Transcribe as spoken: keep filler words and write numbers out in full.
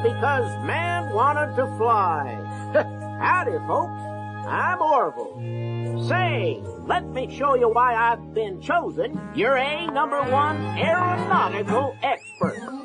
because man wanted to fly. Howdy, folks. I'm Orville. Say, let me show you why I've been chosen your A number one aeronautical expert.